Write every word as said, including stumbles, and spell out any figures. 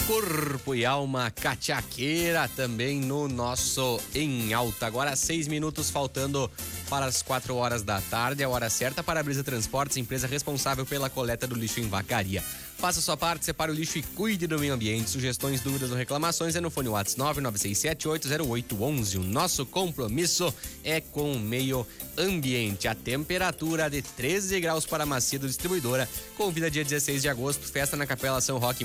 Corpo e alma cachaqueira também no nosso Em Alta. Agora seis minutos faltando para as quatro horas da tarde, a hora certa para a Brisa Transportes, empresa responsável pela coleta do lixo em Vacaria. Faça sua parte, separe o lixo e cuide do meio ambiente. Sugestões, dúvidas ou reclamações é no fone WhatsApp nove nove seis sete oito zero oito um um. O nosso compromisso é com o meio ambiente. A temperatura de treze graus para a Macedo Distribuidora. Convida dia dezesseis de agosto, festa na Capela São Roque.